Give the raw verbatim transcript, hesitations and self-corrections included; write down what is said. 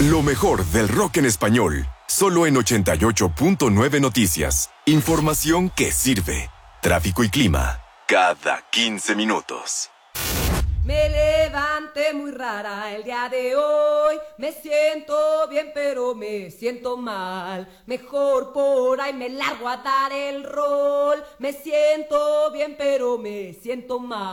Lo mejor del rock en español, solo en ochenta y ocho punto nueve Noticias. Información que sirve. Tráfico y clima, cada quince minutos. Me levanté muy rara el día de hoy. Me siento bien pero me siento mal. Mejor por ahí me largo a dar el rol. Me siento bien pero me siento mal.